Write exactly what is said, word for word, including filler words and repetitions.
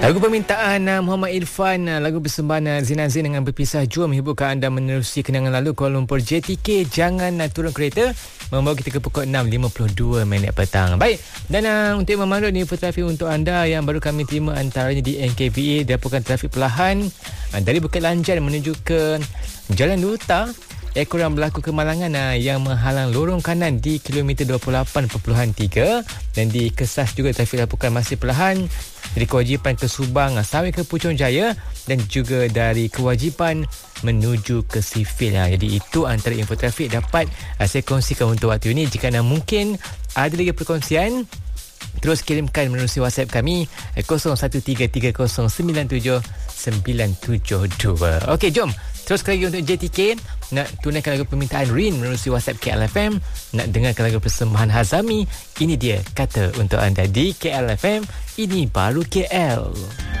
Lagu permintaan uh, Muhammad Irfan, uh, lagu persembahan uh, Zina Zain dengan Berpisah Jua menghiburkan anda menerusi kenangan lalu Kuala Lumpur J T K. Jangan uh, turun kereta, membawa kita ke pukul enam lima puluh dua minit petang. Baik, dan uh, untuk memandu ni trafik untuk anda yang baru kami terima antaranya di N K V A, dilaporkan trafik perlahan uh, dari Bukit Lanjan menuju ke Jalan Duta. Ekoran berlaku kemalangan uh, yang menghalang lorong kanan di kilometer dua puluh lapan perpuluhan tiga, dan di Kesas juga trafik dilaporkan masih perlahan dari kewajipan ke Subang sampai ke Puchong Jaya, dan juga dari kewajipan menuju ke Sifil. Ha, jadi itu antara info trafik dapat uh, saya kongsikan untuk waktu ini. Jika anda mungkin ada lagi perkongsian, terus kirimkan menerusi WhatsApp kami kosong satu tiga tiga kosong sembilan tujuh sembilan tujuh dua. Okey, jom terus lagi untuk J T K. Nak tunaikan lagu permintaan Rin menerusi WhatsApp K L F M. Nak dengarkan lagu persembahan Hazami, ini dia Kata untuk anda di K L F M. Ini baru K L.